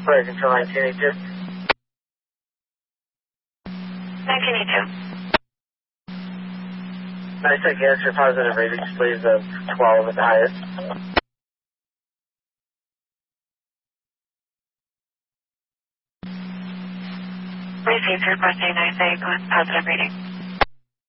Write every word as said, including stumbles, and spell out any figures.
Flight control nineteen eighty-two. nineteen eighty-two. I check yes, your positive rating displays of twelve at the highest. Received requesting nice eight, positive rating.